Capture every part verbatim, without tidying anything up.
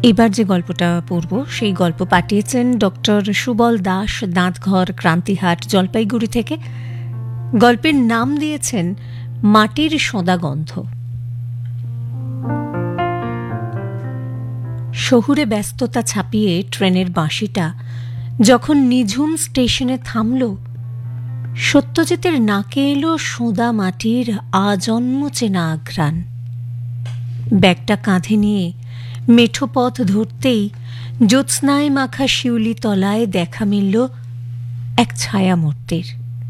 এবার যে গল্পটা পড়ব সেই গল্প পাঠিয়েছেন ডক্টর সুবল দাস, দাঁতঘর, ক্রান্তিহাট, জলপাইগুড়ি থেকে। গল্পের নাম দিয়েছেন মাটির সোঁদাগন্ধ। শহুরে ব্যস্ততা ছাপিয়ে ট্রেনের বাঁশিটা যখন নিঝুম স্টেশনে থামল, সত্যজিতের নাকে এলো সোঁদা মাটির আজন্ম চেনা আঘ্রাণ। ব্যাগটা কাঁধে নিয়ে মেঠো পথ ধরতেই জ্যোৎস্নায় মাখা শিউলি তলায় দেখা মিলল এক ছায়ামূর্তির।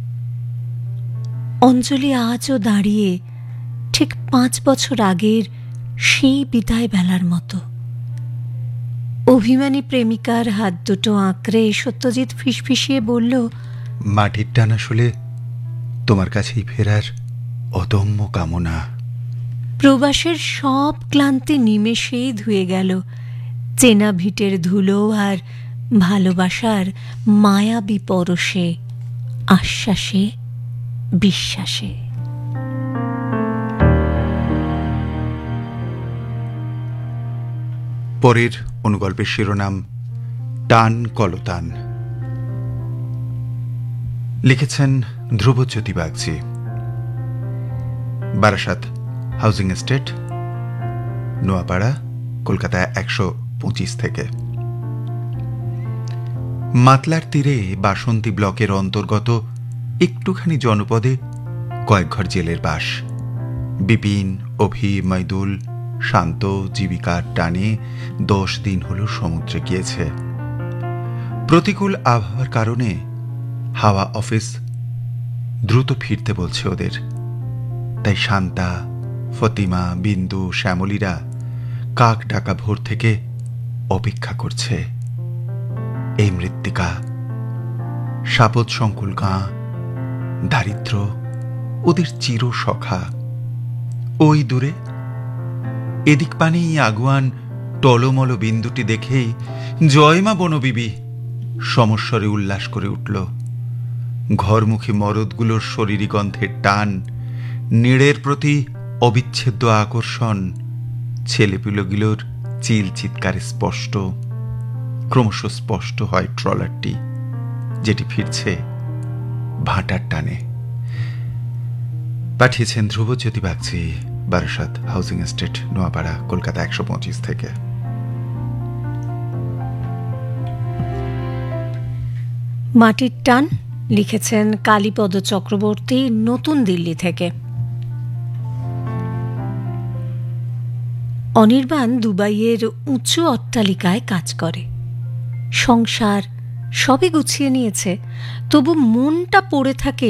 অঞ্জলি আজও দাঁড়িয়ে ঠিক পাঁচ বছর আগের সেই বিদায় বেলার মতো। অভিমানী প্রেমিকার হাত দুটো আঁকড়ে সত্যজিৎ ফিসফিসিয়ে বলল, মাটির টান আসলে তোমার কাছেই ফেরার অদম্য কামনা। প্রবাসের সব ক্লান্তি নিমেষেই ধুয়ে গেল চেনা ভিটের ধুলো আর ভালোবাসার মায়াবী পরশে, আশ্বাসে, বিশ্বাসে। পরের অনুগল্পের শিরোনাম টান কলতান। লিখেছেন ধ্রুবজ্যোতি বাগচি। বারাসাত হাউজিং এস্টেট, নোয়াপাড়া, কলকাতা একশো পঁচিশ থেকে। মাতলার তীরে বাসন্তী ব্লকের অন্তর্গত একটুখানি জনপদে কয়েক ঘর জেলের বাস। বিপিন, অভি, মৈদুল শান্ত জীবিকার টানে দশ দিন হল সমুদ্রে গিয়েছে। প্রতিকূল আবহাওয়ার কারণে হাওয়া অফিস দ্রুত ফিরতে বলছে ওদের। তাই শান্তা, ফতিমা, বিন্দু, শ্যামলীরা কাক ডাকা ভোর থেকে অপেক্ষা করছে। এই মৃত্তিকা, সাপদ সংকুল গাঁ, দারিদ্র ওদের চির সখা। ওই দূরে এদিক পানি আগুয়ান টলমল বিন্দুটি দেখেই জয়মা বনবিবি সমস্বরে উল্লাস করে উঠল। ঘরমুখী মরদগুলোর শরীরী গন্ধের টান, নীড়ের প্রতি অবিচ্ছেদ্য আকর্ষণ, ছেলেপিলেগুলোর চিল চিৎকারে স্পষ্ট। ক্রমশ স্পষ্ট হয় ট্রলারটি, যেটি ফিরছে ভাটার টানে। পাঠিয়েছেন ধ্রুবজ্যোতি বাগচি, বারাসাত হাউজিং এস্টেট, নোয়াপাড়া, কলকাতা একশো পঁচিশ থেকে। মাটির টান লিখেছেন কালীপদ চক্রবর্তী, নতুন দিল্লি থেকে। অনির্বাণ দুবাইয়ের উঁচু অট্টালিকায় কাজ করে। সংসার সবই গুছিয়ে নিয়েছে, তবু মনটা পড়ে থাকে